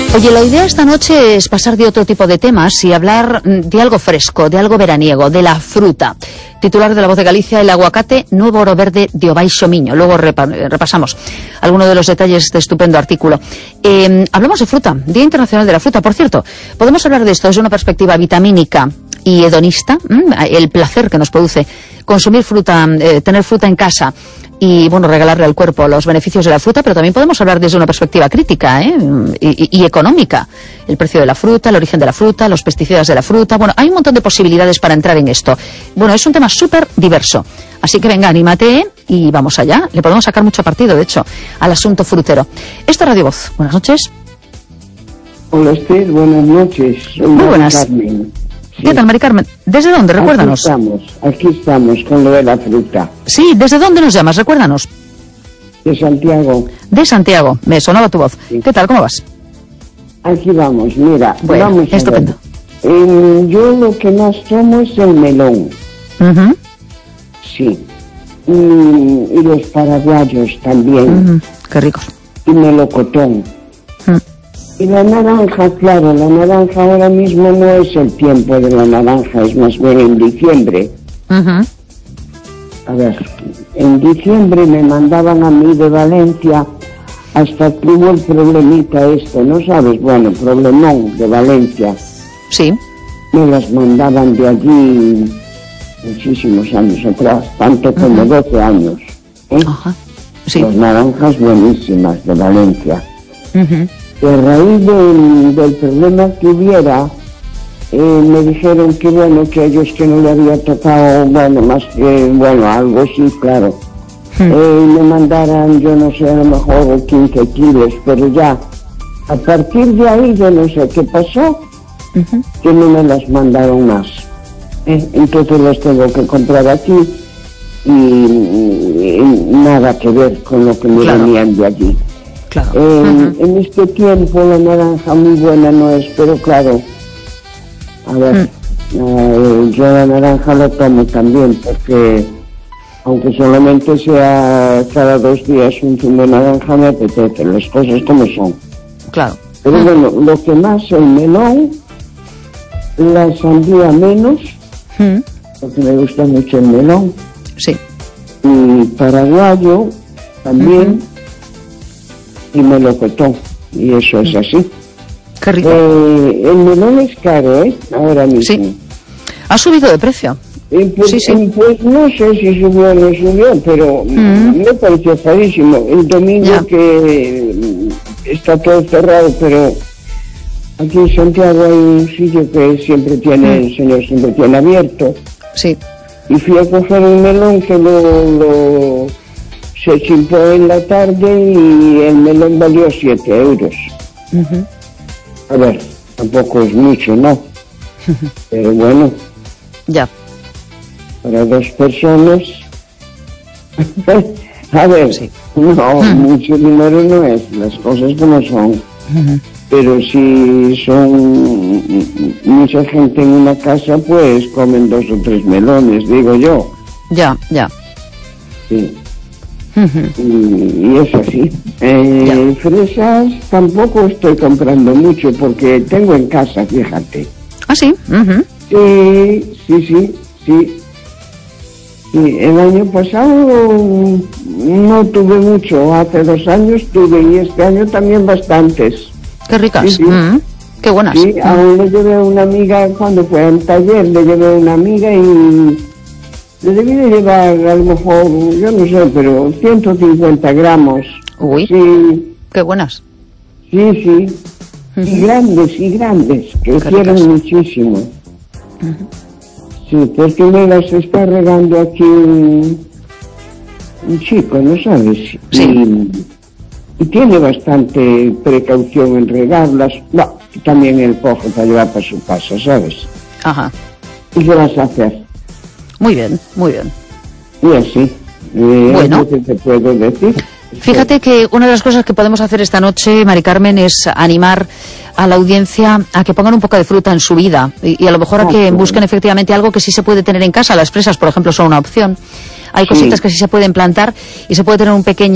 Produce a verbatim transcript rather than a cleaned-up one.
Oye, la idea esta noche es pasar de otro tipo de temas y hablar de algo fresco, de algo veraniego, de la fruta. Titular de La Voz de Galicia, el aguacate nuevo oro verde de Obaixo Miño. Luego repa repasamos algunos de los detalles de este estupendo artículo. Eh, hablamos de fruta, Día Internacional de la Fruta. Por cierto, podemos hablar de esto desde una perspectiva vitamínica y hedonista, ¿m? El placer que nos produce consumir fruta, eh, tener fruta en casa y, bueno, regalarle al cuerpo los beneficios de la fruta, pero también podemos hablar desde una perspectiva crítica, ¿eh? y, y, y económica. El precio de la fruta, el origen de la fruta, los pesticidas de la fruta. Bueno, hay un montón de posibilidades para entrar en esto. Bueno, es un tema súper diverso. Así que venga, anímate y vamos allá. Le podemos sacar mucho partido, de hecho, al asunto frutero. Esto es Radio Voz. Buenas noches. Hola, Esther. Buenas noches. Soy Muy buenas. Carmen. Sí. ¿Qué tal, Mari Carmen? ¿Desde dónde? Recuérdanos. Aquí estamos, aquí estamos con lo de la fruta. Sí, ¿desde dónde nos llamas? Recuérdanos. De Santiago. De Santiago. Me sonaba tu voz. Sí. ¿Qué tal? ¿Cómo vas? Aquí vamos, mira. Bueno, vamos a estupendo. ver. Eh, yo lo que más tomo es el melón. Uh-huh. Sí. Y, y los paraguayos también. Uh-huh. Qué ricos. Y melocotón. Uh-huh. Y la naranja, claro, la naranja ahora mismo no es el tiempo de la naranja, es más bien en diciembre. Uh-huh. A ver, en diciembre me mandaban a mí de Valencia hasta que hubo el problemita este, ¿no sabes? Bueno, problemón de Valencia. Sí. Me las mandaban de allí muchísimos años atrás, tanto como uh-huh. doce años. ¿eh? Uh-huh. Sí. Las naranjas buenísimas de Valencia. Uh-huh. Y a raíz del, del problema que hubiera, eh, me dijeron que bueno, que a ellos que no le había tocado, bueno, más que, bueno, algo sí, claro. Hmm. Eh, me mandaran, yo no sé, a lo mejor quince kilos, pero ya, a partir de ahí yo no sé qué pasó, uh-huh. que no me las mandaron más. Eh, entonces las tengo que comprar aquí y, y, y nada que ver con lo que me claro. venían de allí. Claro. Eh, uh-huh. En este tiempo la naranja muy buena no es, pero claro, a ver, uh-huh. eh, yo la naranja la tomo también porque aunque solamente sea cada dos días un zumo de naranja me apetece, las cosas como son. Claro. Pero uh-huh. bueno, lo que más el melón, la sandía menos, uh-huh. porque me gusta mucho el melón. Sí. Y paraguayo también. Uh-huh. Y melocotón, y eso es así. Qué rico. Eh, el melón es caro, ¿eh? Ahora mismo. Sí. Ha subido de precio. Eh, pues, sí, sí. Eh, pues no sé si subió o no subió, pero mm. me pareció carísimo. El domingo ya. que está todo cerrado, pero aquí en Santiago hay un sitio que siempre tiene, mm. el señor siempre tiene abierto. Sí. Y fui a coger un melón que lo... lo se chimpó en la tarde y el melón valió siete euros. Uh-huh. A ver, tampoco es mucho, ¿no? Uh-huh. Pero bueno. Ya. Para dos personas. A ver, sí. no, uh-huh. mucho dinero no es, las cosas como son. Uh-huh. Pero si son mucha gente en una casa, pues comen dos o tres melones, digo yo. Ya, ya. Sí. Uh-huh. y, y es así. Eh, fresas tampoco estoy comprando mucho porque tengo en casa, fíjate. ¿Ah, sí? Uh-huh. Sí, sí, sí, sí. Sí, el año pasado no tuve mucho, hace dos años tuve y este año también bastantes. Qué ricas. Sí, sí. Uh-huh. Qué buenas. Sí, uh-huh. aún le llevé a una amiga cuando fue al taller, le llevé a una amiga y... le debí de llevar a lo mejor, yo no sé, pero ciento cincuenta gramos. Uy, sí. Qué buenas. Sí, sí. Uh-huh. Y grandes, y grandes, crecieron muchísimo. Uh-huh. Sí, porque me las está regando aquí un, un chico, ¿no sabes? Sí. Y, y tiene bastante precaución en regarlas. No, también el coge para llevar para su casa, ¿sabes? Ajá. ¿Y qué vas a hacer? Muy bien, muy bien. Y así, eh, bueno, ¿qué te puedo decir? Fíjate que una de las cosas que podemos hacer esta noche, Mari Carmen, es animar a la audiencia a que pongan un poco de fruta en su vida y, y a lo mejor a que busquen efectivamente algo que sí se puede tener en casa. Las fresas, por ejemplo, son una opción. Hay cositas sí. que sí se pueden plantar y se puede tener un pequeño